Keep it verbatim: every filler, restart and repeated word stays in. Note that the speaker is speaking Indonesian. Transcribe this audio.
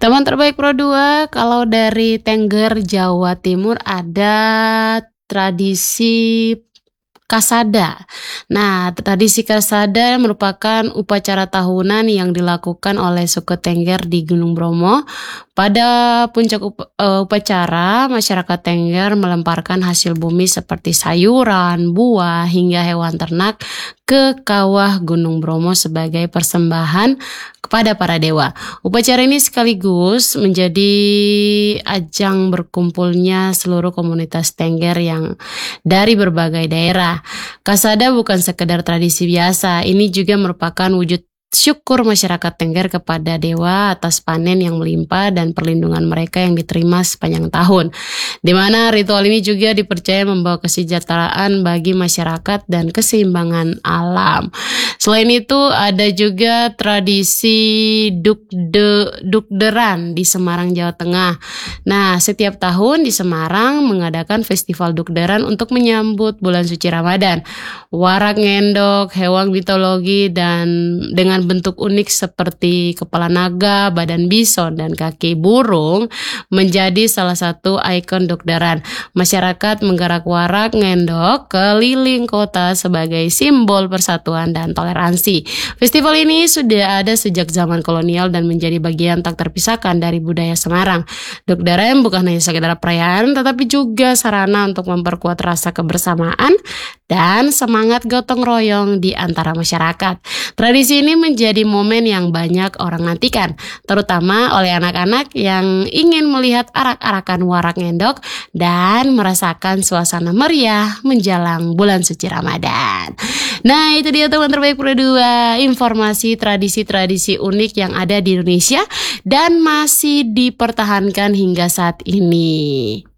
Teman terbaik Pro dua, kalau dari Tengger, Jawa Timur ada tradisi Kasada. Nah, tradisi Kasada merupakan upacara tahunan yang dilakukan oleh suku Tengger di Gunung Bromo. Pada puncak up- eh, upacara, masyarakat Tengger melemparkan hasil bumi seperti sayuran, buah, hingga hewan ternak ke kawah Gunung Bromo sebagai persembahan kepada para dewa. Upacara ini sekaligus menjadi ajang berkumpulnya seluruh komunitas Tengger yang dari berbagai daerah. Kasada bukan sekedar tradisi biasa, ini juga merupakan wujud syukur masyarakat Tengger kepada dewa atas panen yang melimpah dan perlindungan mereka yang diterima sepanjang tahun. Di mana ritual ini juga dipercaya membawa kesejahteraan bagi masyarakat dan keseimbangan alam. Selain itu ada juga tradisi dukde dukderan di Semarang, Jawa Tengah. Nah, setiap tahun di Semarang mengadakan festival dukderan untuk menyambut bulan suci Ramadan. Warak ngendok, hewan mitologi dan dengan bentuk unik seperti kepala naga, badan bison, dan kaki burung menjadi salah satu ikon dukderan. Masyarakat menggerak warak ngendok keliling kota sebagai simbol persatuan dan toleransi. Festival ini sudah ada sejak zaman kolonial dan menjadi bagian tak terpisahkan dari budaya Semarang. Dukderan bukan hanya sekedar perayaan, tetapi juga sarana untuk memperkuat rasa kebersamaan dan semangat gotong royong di antara masyarakat. Tradisi ini menjadi momen yang banyak orang nantikan, terutama oleh anak-anak yang ingin melihat arak-arakan warak ngendok dan merasakan suasana meriah menjelang bulan suci Ramadan. Nah, itu dia teman terbaik Pro dua, informasi tradisi-tradisi unik yang ada di Indonesia dan masih dipertahankan hingga saat ini.